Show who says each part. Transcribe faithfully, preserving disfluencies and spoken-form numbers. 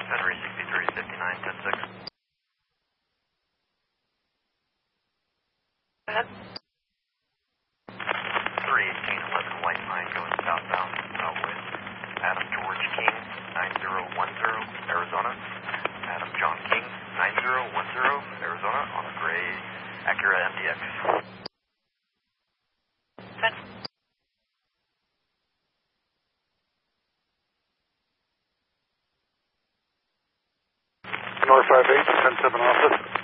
Speaker 1: Henry sixty-three fifty-nine ten six.
Speaker 2: Go ahead.
Speaker 1: three eighteen eleven White Line going southbound, southwest. Adam George King, nine zero one zero, Arizona. Adam John King, nine zero one zero, Arizona, on a gray Acura M D X.
Speaker 2: Good.
Speaker 3: North five eight, ten seven office.